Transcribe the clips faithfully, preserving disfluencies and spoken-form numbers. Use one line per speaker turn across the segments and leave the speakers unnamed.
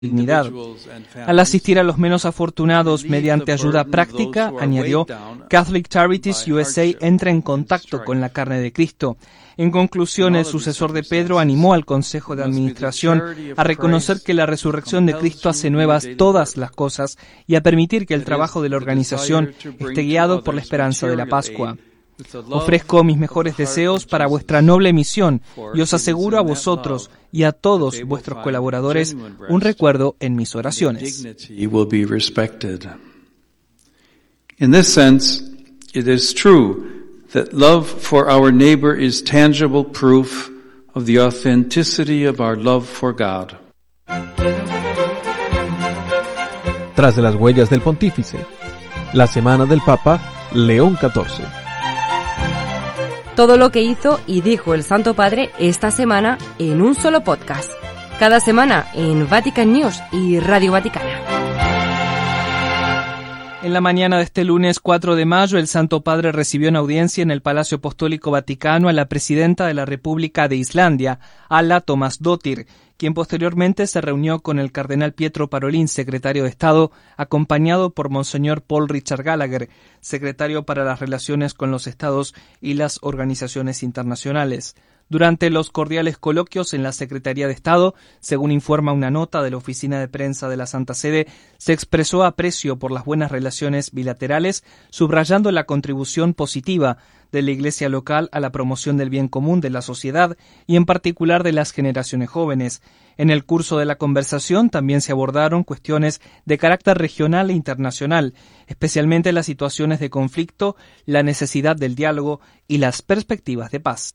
dignidad. Al asistir a los menos afortunados mediante ayuda práctica, añadió, Catholic Charities U S A entra en contacto con la carne de Cristo. En conclusión, el sucesor de Pedro animó al Consejo de Administración a reconocer que la resurrección de Cristo hace nuevas todas las cosas y a permitir que el trabajo de la organización esté guiado por la esperanza de la Pascua. Ofrezco mis mejores deseos para vuestra noble misión y os aseguro a vosotros y a todos vuestros colaboradores un recuerdo en mis oraciones.
In this sense, it is true that love for our neighbor is tangible proof of the authenticity of our love for God.
Tras de las huellas del pontífice, la semana del Papa León catorce.
Todo lo que hizo y dijo el Santo Padre esta semana en un solo podcast. Cada semana en Vatican News y Radio Vaticana.
En la mañana de este lunes cuatro de mayo, el Santo Padre recibió en audiencia en el Palacio Apostólico Vaticano a la presidenta de la República de Islandia, Alla Tómasdóttir, quien posteriormente se reunió con el cardenal Pietro Parolin, secretario de Estado, acompañado por Monseñor Paul Richard Gallagher, secretario para las relaciones con los Estados y las organizaciones internacionales. Durante los cordiales coloquios en la Secretaría de Estado, según informa una nota de la Oficina de Prensa de la Santa Sede, se expresó aprecio por las buenas relaciones bilaterales, subrayando la contribución positiva de la Iglesia local a la promoción del bien común de la sociedad y en particular de las generaciones jóvenes. En el curso de la conversación también se abordaron cuestiones de carácter regional e internacional, especialmente las situaciones de conflicto, la necesidad del diálogo y las perspectivas de paz.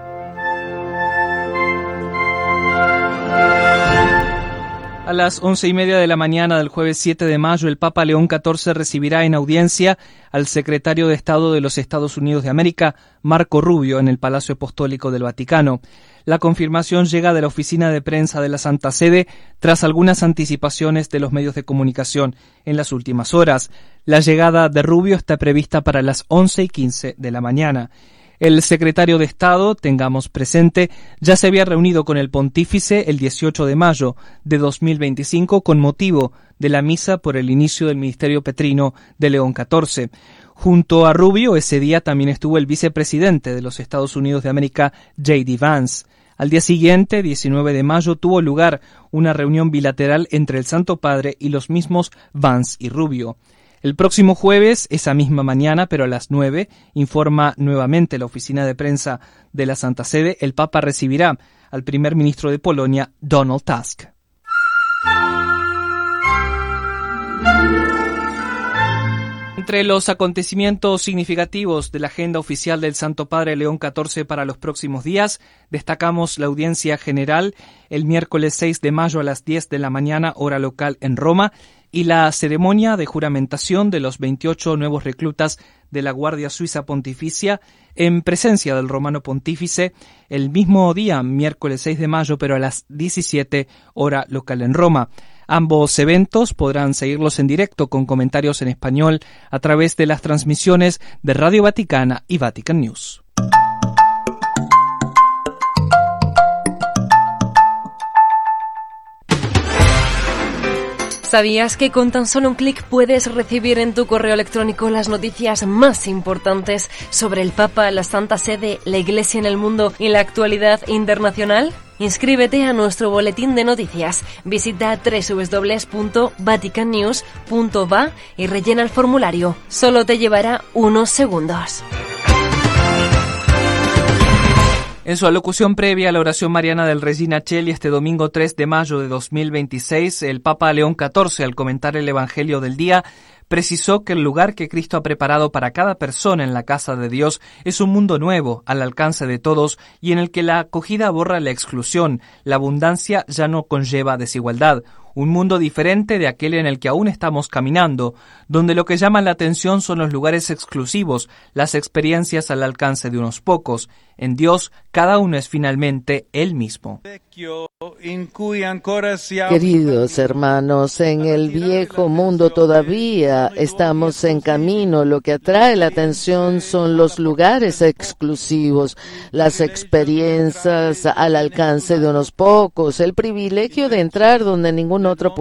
A las once y media de la mañana del jueves siete de mayo, el Papa León catorce recibirá en audiencia al secretario de Estado de los Estados Unidos de América, Marco Rubio, en el Palacio Apostólico del Vaticano. La confirmación llega de la oficina de prensa de la Santa Sede tras algunas anticipaciones de los medios de comunicación en las últimas horas. La llegada de Rubio está prevista para las once y quince de la mañana. El secretario de Estado, tengamos presente, ya se había reunido con el pontífice el dieciocho de mayo de dos mil veinticinco con motivo de la misa por el inicio del ministerio petrino de León catorce. Junto a Rubio, ese día también estuvo el vicepresidente de los Estados Unidos de América, J D Vance. Al día siguiente, diecinueve de mayo, tuvo lugar una reunión bilateral entre el Santo Padre y los mismos Vance y Rubio. El próximo jueves, esa misma mañana, pero a las nueve, informa nuevamente la oficina de prensa de la Santa Sede, el Papa recibirá al primer ministro de Polonia, Donald Tusk. Entre los acontecimientos significativos de la agenda oficial del Santo Padre León catorce para los próximos días, destacamos la audiencia general el miércoles seis de mayo a las diez de la mañana, hora local en Roma, y la ceremonia de juramentación de los veintiocho nuevos reclutas de la Guardia Suiza Pontificia en presencia del Romano Pontífice el mismo día, miércoles seis de mayo, pero a las diecisiete, hora local en Roma. Ambos eventos podrán seguirlos en directo con comentarios en español a través de las transmisiones de Radio Vaticana y Vatican News.
¿Sabías que con tan solo un clic puedes recibir en tu correo electrónico las noticias más importantes sobre el Papa, la Santa Sede, la Iglesia en el mundo y la actualidad internacional? Inscríbete a nuestro boletín de noticias. Visita doble u doble u doble u punto vatican news punto va y rellena el formulario. Solo te llevará unos segundos.
En su alocución previa a la oración mariana del Regina Coeli este domingo tres de mayo de dos mil veintiséis, el Papa León catorce, al comentar el Evangelio del día, precisó que el lugar que Cristo ha preparado para cada persona en la casa de Dios es un mundo nuevo, al alcance de todos, y en el que la acogida borra la exclusión, la abundancia ya no conlleva desigualdad. Un mundo diferente de aquel en el que aún estamos caminando, donde lo que llama la atención son los lugares exclusivos, las experiencias al alcance de unos pocos. En Dios, cada uno es finalmente Él mismo.
Queridos hermanos, en el viejo mundo todavía estamos en camino. Lo que atrae la atención son los lugares exclusivos, las experiencias al alcance de unos pocos, el privilegio de entrar donde ningún otro puede